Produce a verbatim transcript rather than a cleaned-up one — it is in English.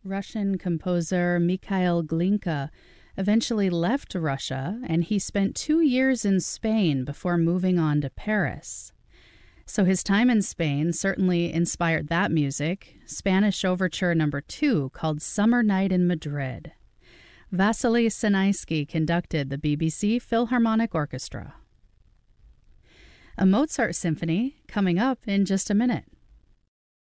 Russian composer Mikhail Glinka eventually left Russia, and he spent two years in Spain before moving on to Paris. So his time in Spain certainly inspired that music, Spanish Overture Number two, called Summer Night in Madrid. Vasily Sinaisky conducted the B B C Philharmonic Orchestra. A Mozart symphony coming up in just a minute.